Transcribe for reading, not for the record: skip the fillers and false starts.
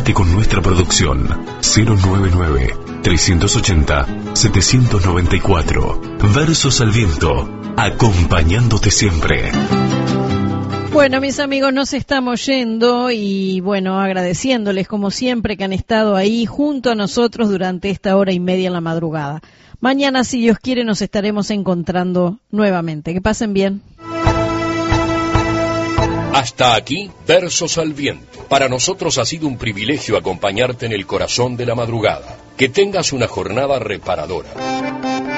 Comunicate con nuestra producción 099-380-794. Versos al viento, acompañándote siempre. Bueno, mis amigos, nos estamos yendo y bueno, agradeciéndoles como siempre que han estado ahí junto a nosotros durante esta hora y media en la madrugada. Mañana, si Dios quiere, nos estaremos encontrando nuevamente. Que pasen bien. Hasta aquí, Versos al Viento. Para nosotros ha sido un privilegio acompañarte en el corazón de la madrugada. Que tengas una jornada reparadora.